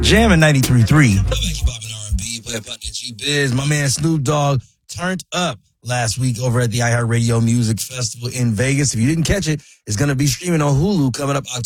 Jamming 93.3. R&B, play about that G-Biz. My man Snoop Dogg turned up last week over at the iHeartRadio Music Festival in Vegas. If you didn't catch it, it's going to be streaming on Hulu coming up